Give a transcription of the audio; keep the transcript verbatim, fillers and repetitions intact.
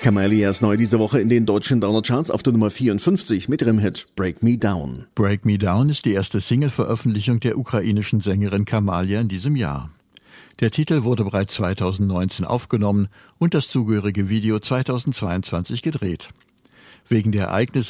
Kamalia ist neu diese Woche in den deutschen Downer-Charts auf der Nummer vierundfünfzig mit ihrem Hit Break Me Down. Break Me Down ist die erste Single-Veröffentlichung der ukrainischen Sängerin Kamalia in diesem Jahr. Der Titel wurde bereits zweitausendneunzehn aufgenommen und das zugehörige Video zweitausendzweiundzwanzig gedreht. Wegen der Ereignisse